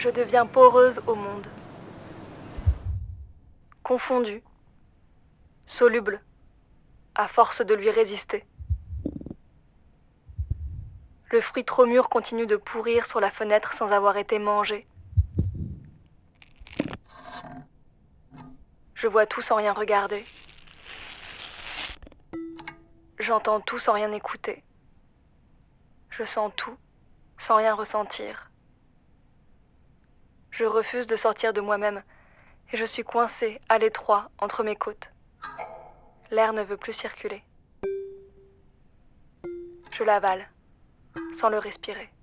Je deviens poreuse au monde. Confondue, soluble, à force de lui résister. Le fruit trop mûr continue de pourrir sur la fenêtre sans avoir été mangé. Je vois tout sans rien regarder. J'entends tout sans rien écouter. Je sens tout sans rien ressentir. Je refuse de sortir de moi-même et je suis coincée à l'étroit entre mes côtes. L'air ne veut plus circuler. Je l'avale sans le respirer.